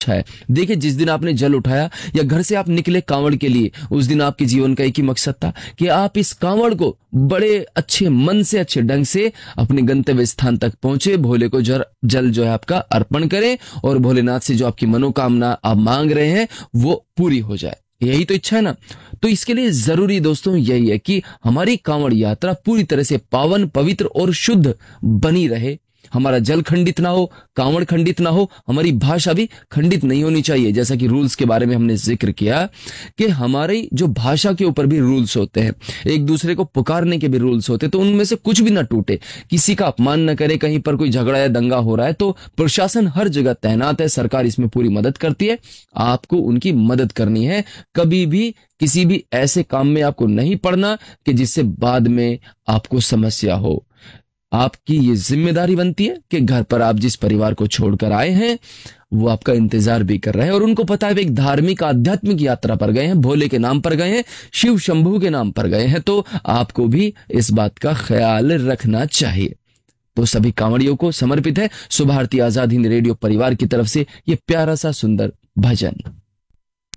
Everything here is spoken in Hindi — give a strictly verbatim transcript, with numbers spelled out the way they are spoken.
अच्छा है। देखिए, जिस दिन आपने जल उठाया या घर से आप निकले कांवड़ के लिए, उस दिन आपके जीवन का एक ही मकसद था कि आप इस कांवड़ को बड़े अच्छे मन से, अच्छे ढंग से अपने गंतव्य स्थान तक पहुंचे, भोले को जर, जल जो है आपका अर्पण करें और भोलेनाथ से जो आपकी मनोकामना आप मांग रहे हैं वो पूरी हो जाए। यही तो इच्छा है ना। तो इसके लिए जरूरी दोस्तों यही है कि हमारी कांवड़ यात्रा पूरी तरह से पावन, पवित्र और शुद्ध बनी रहे। हमारा जल खंडित ना हो, कांवड़ खंडित ना हो, हमारी भाषा भी खंडित नहीं होनी चाहिए। जैसा कि रूल्स के बारे में हमने जिक्र किया कि हमारी जो भाषा के ऊपर भी रूल्स होते हैं, एक दूसरे को पुकारने के भी रूल्स होते हैं, तो उनमें से कुछ भी ना टूटे, किसी का अपमान न करे। कहीं पर कोई झगड़ा या दंगा हो रहा है तो प्रशासन हर जगह तैनात है, सरकार इसमें पूरी मदद करती है, आपको उनकी मदद करनी है। कभी भी किसी भी ऐसे काम में आपको नहीं पड़ना कि जिससे बाद में आपको समस्या हो। आपकी ये जिम्मेदारी बनती है कि घर पर आप जिस परिवार को छोड़कर आए हैं वो आपका इंतजार भी कर रहे हैं और उनको पता है एक धार्मिक आध्यात्मिक यात्रा पर गए हैं, भोले के नाम पर गए हैं, शिव शंभू के नाम पर गए हैं, तो आपको भी इस बात का ख्याल रखना चाहिए। तो सभी कांवड़ियों को समर्पित है सुबह भारती आजाद हिंद रेडियो परिवार की तरफ से ये प्यारा सा सुंदर भजन।